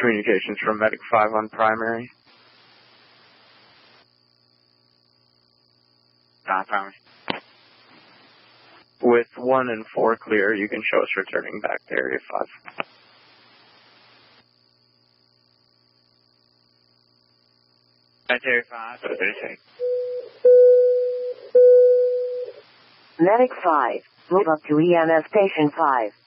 Communications from Medic 5 on primary. Primary. With 1 and 4 clear, you can show us returning back to Area 5. That's Area 5. So 36. Medic 5, move up to EMS Station 5.